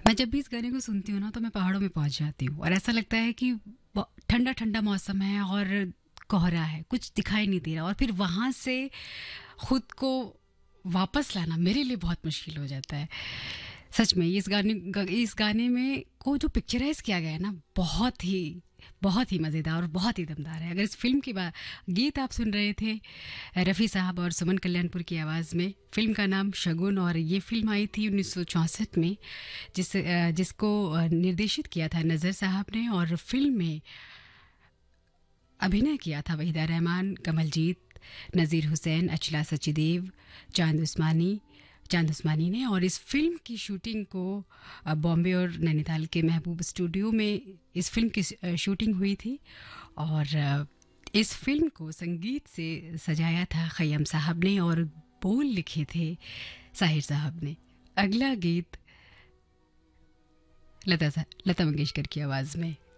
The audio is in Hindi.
मैं जब भी इस गाने को सुनती हूँ ना तो मैं पहाड़ों में पहुँच जाती हूँ और ऐसा लगता है कि ठंडा ठंडा मौसम है और कोहरा है, कुछ दिखाई नहीं दे रहा और फिर वहाँ से खुद को वापस लाना मेरे लिए बहुत मुश्किल हो जाता है। सच में इस गाने में को जो पिक्चराइज किया गया है ना, बहुत ही मज़ेदार और बहुत ही दमदार है। अगर इस फिल्म की बात, गीत आप सुन रहे थे रफ़ी साहब और सुमन कल्याणपुर की आवाज़ में। फिल्म का नाम शगुन और ये फिल्म आई थी 1964 में, जिसको निर्देशित किया था नज़र साहब ने और फिल्म में अभिनय किया था वहीदा रहमान, कमलजीत, नज़ीर हुसैन, अचला सचदेव, चांद उस्मानी ने। और इस फिल्म की शूटिंग को बॉम्बे और नैनीताल के महबूब स्टूडियो में इस फिल्म की शूटिंग हुई थी। और इस फिल्म को संगीत से सजाया था खय्यम साहब ने और बोल लिखे थे साहिर साहब ने। अगला गीत लता मंगेशकर की आवाज़ में।